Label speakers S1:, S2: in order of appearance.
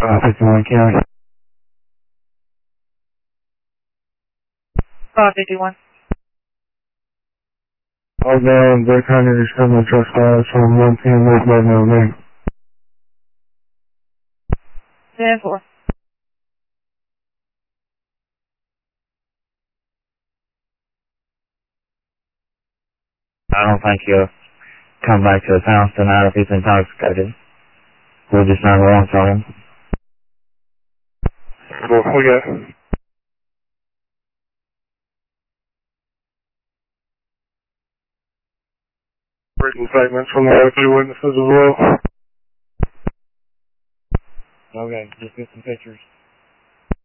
S1: 51 County.
S2: 551.
S1: All down, Brick Hunter is coming to trespass from 110 West Lebanon Lane.
S2: 10-4.
S3: I don't think he'll come back to his house tonight if he's intoxicated. We'll just run warrants on him.
S1: Well, we got written statements from the other two witnesses as well.
S3: Okay, just get some pictures.